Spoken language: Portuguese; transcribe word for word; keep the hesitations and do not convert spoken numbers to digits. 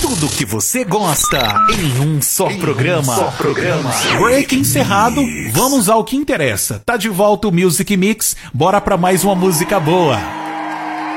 Tudo que você gosta em um só em programa. Um só programa. Break encerrado, vamos ao que interessa. Tá de volta o Music Mix, bora pra mais uma música boa.